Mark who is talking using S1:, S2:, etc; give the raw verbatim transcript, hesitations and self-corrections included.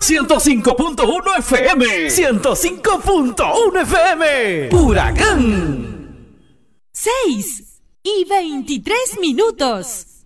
S1: ciento cinco punto uno F M. ciento cinco punto uno F M. Huracán.
S2: seis y veintitrés minutos.